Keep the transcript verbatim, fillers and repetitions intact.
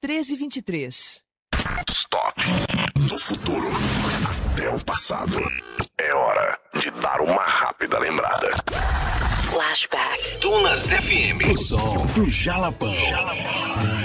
treze vinte e três. Stop. Do futuro até o passado. É hora de dar uma rápida lembrada. Flashback. Dunas F M. O som do Jalapão. Jalapão.